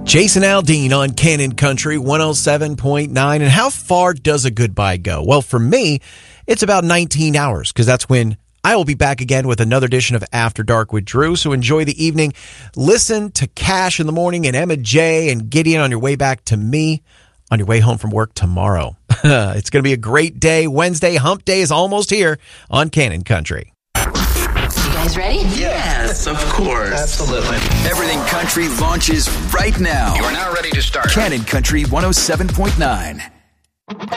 Jason Aldean on Cannon Country 107.9. And how far does a goodbye go? Well, for me, it's about 19 hours because that's when I will be back again with another edition of After Dark with Drew. So enjoy the evening. Listen to Cash in the morning and Emma J and Gideon on your way back to me on your way home from work tomorrow. It's going to be a great day. Wednesday, hump day is almost here on Cannon Country. You guys ready? Yes, of course. Absolutely. Everything Country launches right now. You are now ready to start. Cannon Country 107.9.